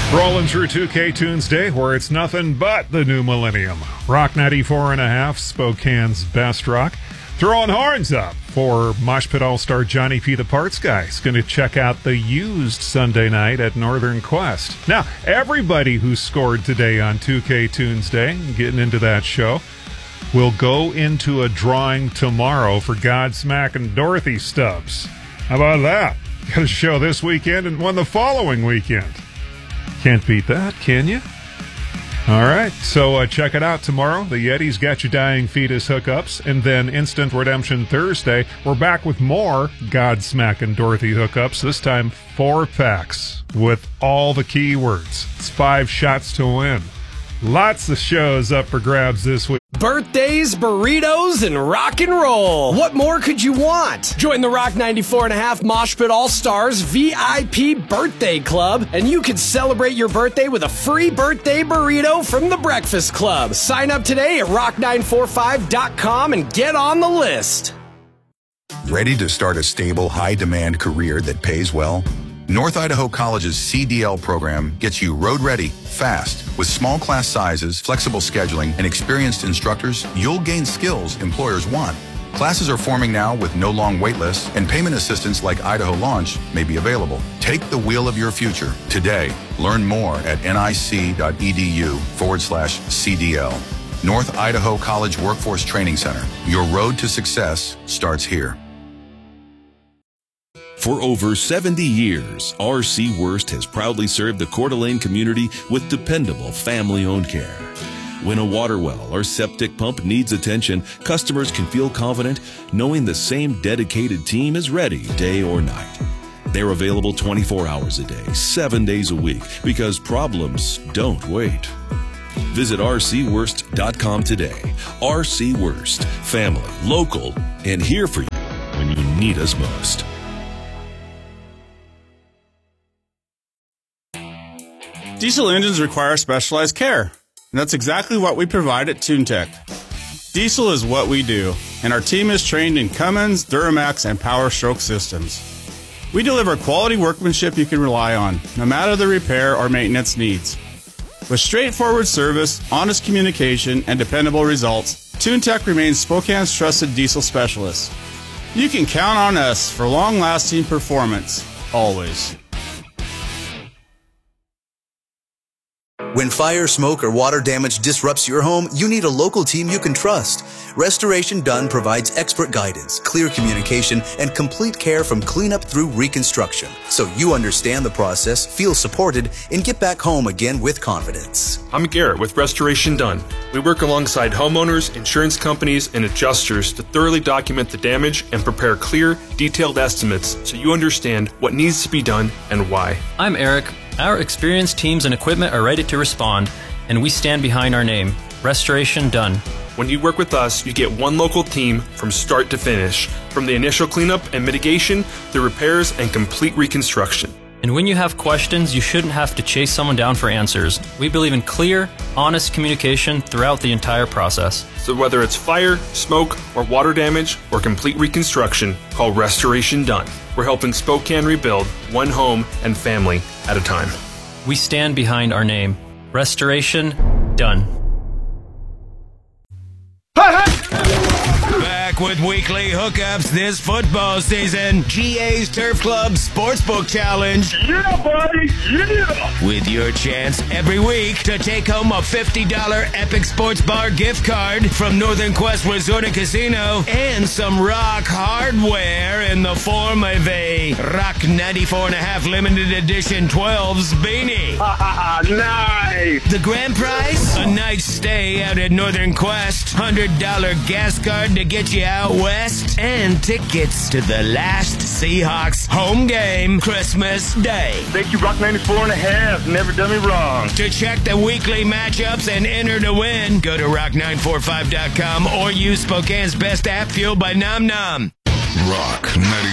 Rolling through 2K Tunes Day, where it's nothing but the new millennium. Rock 94.5, Spokane's best rock. Throwing horns up for Mosh Pit All-Star Johnny P. the Parts Guy. He's going to check out the Used Sunday night at Northern Quest. Now, everybody who scored today on 2K Tunes Day, getting into that show, will go into a drawing tomorrow for Godsmack and Dorothy stubs. How about that? Got a show this weekend and one the following weekend. Can't beat that, can you? All right, so check it out tomorrow. The Yetis got you dying fetus hookups, and then Instant Redemption Thursday. We're back with more Godsmack and Dorothy hookups, this time 4 packs with all the keywords. It's 5 shots to win. Lots of shows up for grabs this week. Birthdays, burritos, and rock and roll. What more could you want? Join the Rock 94.5 Mosh Pit All-Stars VIP Birthday Club, and you can celebrate your birthday with a free birthday burrito from the Breakfast Club. Sign up today at rock945.com and get on the list. Ready to start a stable, high-demand career that pays well? North Idaho College's CDL program gets you road-ready, fast. With small class sizes, flexible scheduling, and experienced instructors, you'll gain skills employers want. Classes are forming now with no long wait lists, and payment assistance like Idaho Launch may be available. Take the wheel of your future today. Learn more at nic.edu/CDL. North Idaho College Workforce Training Center. Your road to success starts here. For over 70 years, R.C. Wurst has proudly served the Coeur d'Alene community with dependable family-owned care. When a water well or septic pump needs attention, customers can feel confident knowing the same dedicated team is ready day or night. They're available 24 hours a day, 7 days a week, because problems don't wait. Visit rcwurst.com today. R.C. Wurst, family, local, and here for you when you need us most. Diesel engines require specialized care, and that's exactly what we provide at TuneTech. Diesel is what we do, and our team is trained in Cummins, Duramax, and Power Stroke systems. We deliver quality workmanship you can rely on, no matter the repair or maintenance needs. With straightforward service, honest communication, and dependable results, TuneTech remains Spokane's trusted diesel specialist. You can count on us for long-lasting performance, always. When fire, smoke, or water damage disrupts your home, you need a local team you can trust. Restoration Done provides expert guidance, clear communication, and complete care from cleanup through reconstruction. So you understand the process, feel supported, and get back home again with confidence. I'm Garrett with Restoration Done. We work alongside homeowners, insurance companies, and adjusters to thoroughly document the damage and prepare clear, detailed estimates so you understand what needs to be done and why. I'm Eric. Our experienced teams and equipment are ready to respond, and we stand behind our name, Restoration Done. When you work with us, you get one local team from start to finish, from the initial cleanup and mitigation, the repairs, and complete reconstruction. And when you have questions, you shouldn't have to chase someone down for answers. We believe in clear, honest communication throughout the entire process. So whether it's fire, smoke, or water damage, or complete reconstruction, call Restoration Done. We're helping Spokane rebuild one home and family at a time. We stand behind our name, Restoration Done. Back with weekly hookups this football season. GA's Turf Club Sportsbook Challenge. Yeah, buddy, yeah! With your chance every week to take home a $50 Epic Sports Bar gift card from Northern Quest Resort and Casino and some rock hardware in the form of a Rock 94.5 limited edition 12s beanie. Nice! The grand prize? A night's stay out at Northern Quest, $100 gas card to get you out west, and tickets to the last Seahawks home game Christmas Day. Thank you, Rock 94.5. Never done me wrong. To check the weekly matchups and enter to win, go to rock945.com or use Spokane's best app, fueled by Nom Nom. Rock 90.